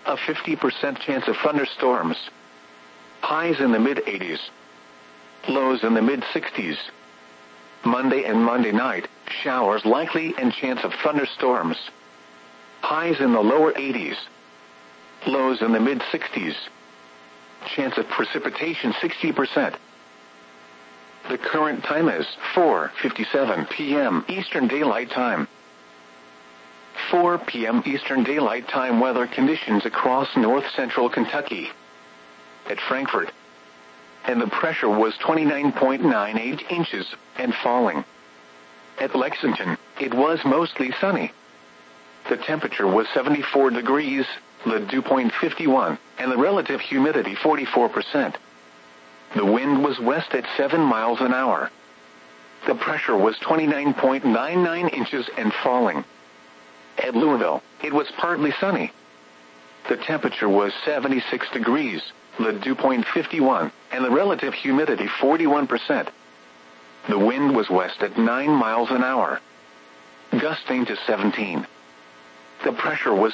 A 50% chance of thunderstorms. Highs in the mid-80s. Lows in the mid-60s. Monday and Monday night, showers likely and chance of thunderstorms. Highs in the lower 80s. Lows in the mid-60s. Chance of precipitation 60%. The current time is 4:57 p.m. Eastern Daylight Time. 4 p.m. Eastern Daylight Time weather conditions across north-central Kentucky. At Frankfort. And the pressure was 29.98 inches and falling. At Lexington, it was mostly sunny. The temperature was 74 degrees, the dew point 51, and the relative humidity 44%. The wind was west at 7 miles an hour. The pressure was 29.99 inches and falling. At Louisville, it was partly sunny. The temperature was 76 degrees, the dew point 51, and the relative humidity 41%. The wind was west at 9 miles an hour, gusting to 17. The pressure was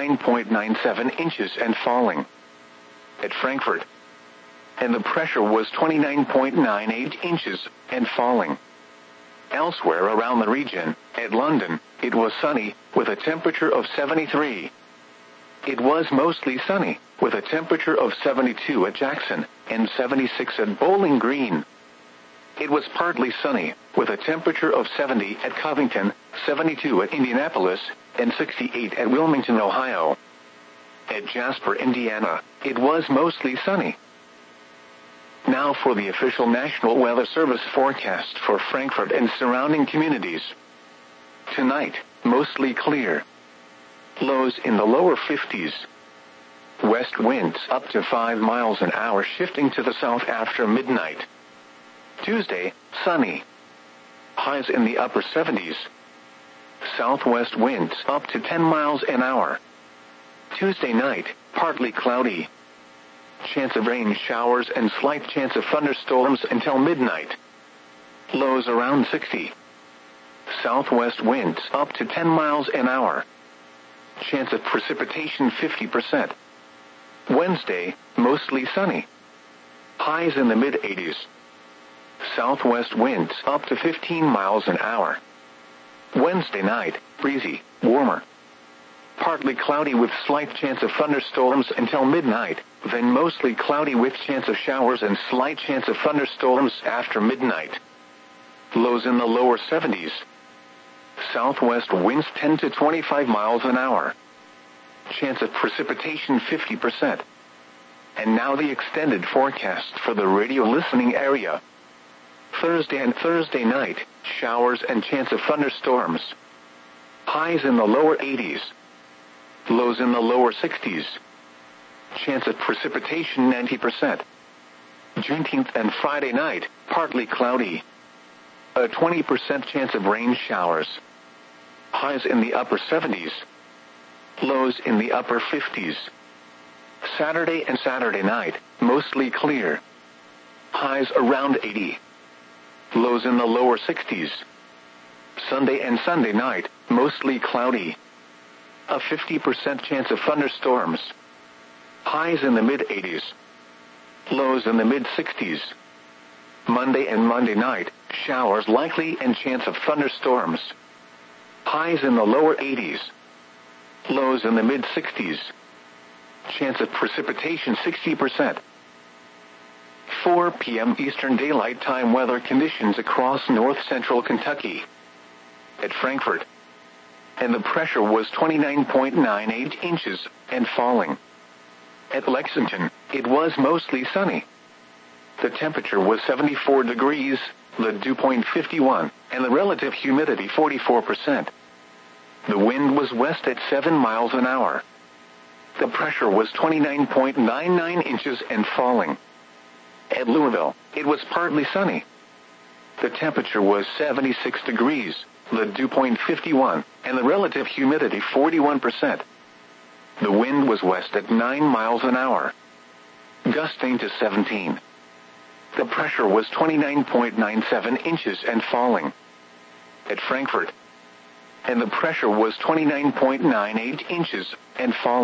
29.97 inches and falling. At Frankfort. And the pressure was 29.98 inches and falling. Elsewhere around the region, at London, it was sunny, with a temperature of 73. It was mostly sunny, with a temperature of 72 at Jackson, and 76 at Bowling Green. It was partly sunny, with a temperature of 70 at Covington, 72 at Indianapolis, and 68 at Wilmington, Ohio. At Jasper, Indiana, it was mostly sunny. Now for the official National Weather Service forecast for Frankfort and surrounding communities. Tonight, mostly clear. Lows in the lower 50s. West winds up to 5 miles an hour shifting to the south after midnight. Tuesday, sunny. Highs in the upper 70s. Southwest winds up to 10 miles an hour. Tuesday night, partly cloudy. Chance of rain showers and slight chance of thunderstorms until midnight. Lows around 60. Southwest winds up to 10 miles an hour. Chance of precipitation 50%. Wednesday, mostly sunny. Highs in the mid-80s. Southwest winds up to 15 miles an hour. Wednesday night, breezy, warmer. Partly cloudy with slight chance of thunderstorms until midnight, then mostly cloudy with chance of showers and slight chance of thunderstorms after midnight. Lows in the lower 70s. Southwest winds 10 to 25 miles an hour. Chance of precipitation 50%. And now the extended forecast for the radio listening area. Thursday and Thursday night, showers and chance of thunderstorms. Highs in the lower 80s. Lows in the lower 60s. Chance of precipitation 90%. Juneteenth and Friday night, partly cloudy. A 20% chance of rain showers. Highs in the upper 70s. Lows in the upper 50s. Saturday and Saturday night, mostly clear. Highs around 80. Lows in the lower 60s. Sunday and Sunday night, mostly cloudy. A 50% chance of thunderstorms. Highs in the mid-80s. Lows in the mid-60s. Monday and Monday night, showers likely and chance of thunderstorms. Highs in the lower 80s. Lows in the mid-60s. Chance of precipitation 60%. 4 p.m. Eastern Daylight Time weather conditions across north-central Kentucky. At Frankfort. And the pressure was 29.98 inches and falling. At Lexington, it was mostly sunny. The temperature was 74 degrees, the dew point 51, and the relative humidity 44%. The wind was west at 7 miles an hour. The pressure was 29.99 inches and falling. At Louisville, it was partly sunny. The temperature was 76 degrees, the dew point 51, and the relative humidity 41%. The wind was west at 9 miles an hour, gusting to 17. The pressure was 29.97 inches and falling. At Frankfort. And the pressure was 29.98 inches and falling.